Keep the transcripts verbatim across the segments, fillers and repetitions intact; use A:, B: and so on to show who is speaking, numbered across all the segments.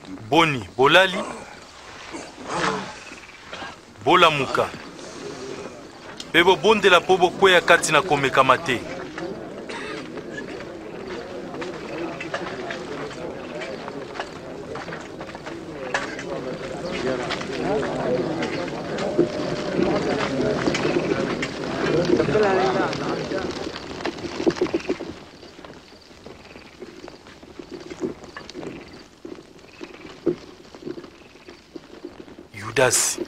A: Boni, bolali. Bolamuka. Bebo bondela po bokweya kati na komekama te. Yudasi.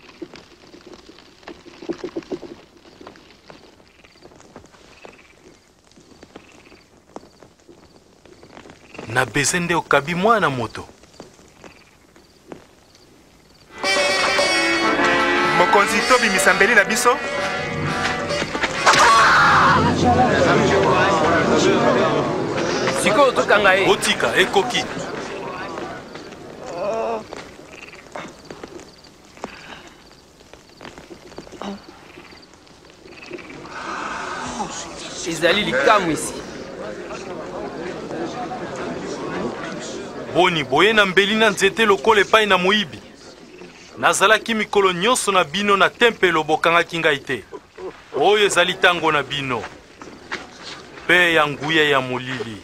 A: Na bezende okabi mwana moto.
B: Mokonzi tobi misambeli na biso.
C: Siko tokanga ye.
A: Botika ekoki.
C: Ezali likamu isi.
A: Boni boye na mbeli na nzete lokola epai na moyibi. Nazalaki mikolo nyonso na bino na tempelo bokangaki ngai te. Oyo ezali tango na bino. Pe ya nguya ya molili.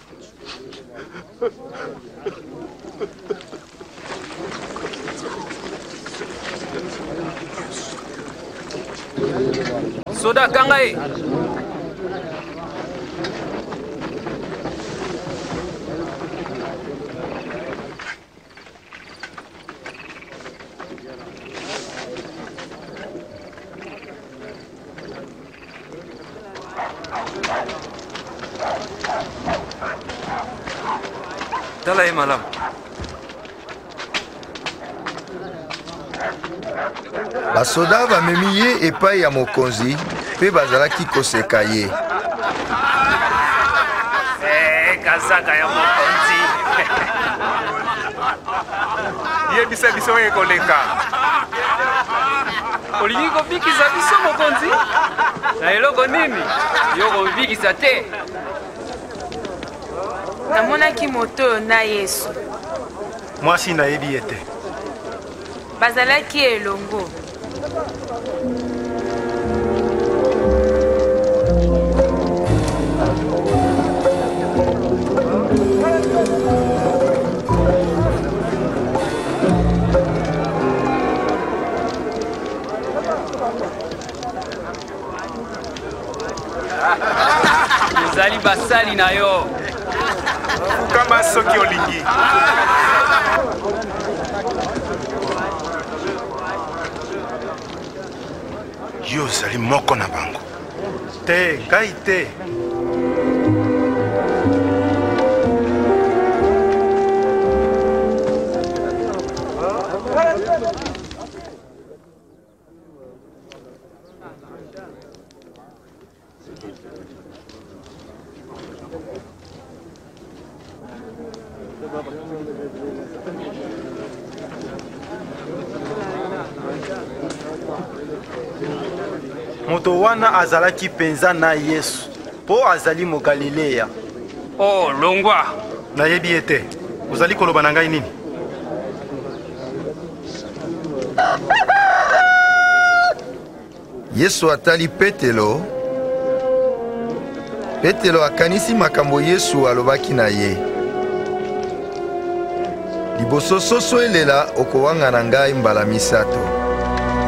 C: Soda kanga ye.
D: Tala ye malam.
E: Basoda bamemi ye epai ya mokonzi pe bazalaki koseka ye.
B: Eh, kazaka ya mokonzi. Ye bisa biso ye koleka.
C: Olingi kobikisa biso mokonzi? Na eloko nini? Yo kobikisa te.
F: Namonaki moto oyo na Yesu.
B: Mwasi nayebi ye te.
F: Bazalaki elongo.
C: Ezali basali na yo.
B: Kama soki olingi.
D: Yo zali moko na bango.
B: Te, ngai te. Moto wana azalaki penza na Yesu po azali mo Galilea.
C: Oh, longwa.
B: Nayebi ete. Uzali koloba na ngai nini?
E: Yesu atali Petelo. Petelo akanisi makambo Yesu alobaki na ye. Liboso soso elela okowanga na ngai mbala misato.